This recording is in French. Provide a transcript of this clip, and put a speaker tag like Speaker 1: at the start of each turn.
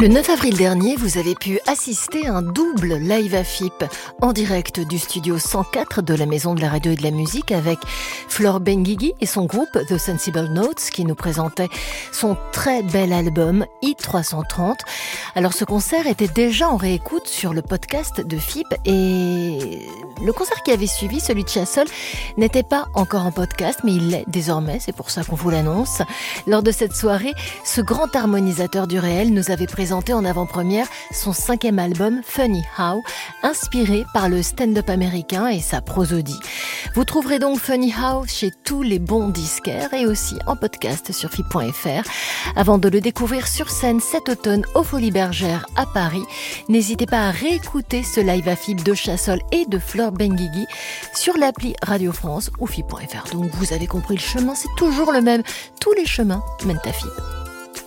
Speaker 1: Le 9 avril dernier, vous avez pu assister à un double live à FIP en direct du studio 104 de la Maison de la Radio et de la Musique avec Flore Benguigui et son groupe The Sensible Notes qui nous présentait son très bel album Hit 330. Alors ce concert était déjà en réécoute sur le podcast de FIP et le concert qui avait suivi, celui de Chassol, n'était pas encore en podcast mais il l'est désormais, c'est pour ça qu'on vous l'annonce. Lors de cette soirée, ce grand harmonisateur du réel nous avait présenté en avant-première son 5e album Funny How, inspiré par le stand-up américain et sa prosodie. Vous trouverez donc Funny How chez tous les bons disquaires et aussi en podcast sur FIP.fr. Avant de le découvrir sur scène cet automne aux Folies Bergères à Paris, n'hésitez pas à réécouter ce live à FIP de Chassol et de Flore Benguigui sur l'appli Radio France ou FIP.fr. Donc vous avez compris, le chemin c'est toujours le même. Tous les chemins mènent à FIP.